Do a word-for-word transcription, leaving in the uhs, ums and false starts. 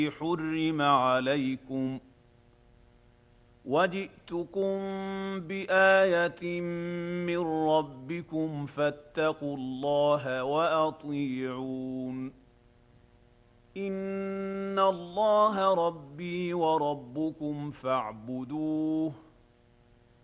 حرم عليكم وجئتكم بآية من ربكم فاتقوا الله وأطيعون إن الله ربي وربكم فاعبدوه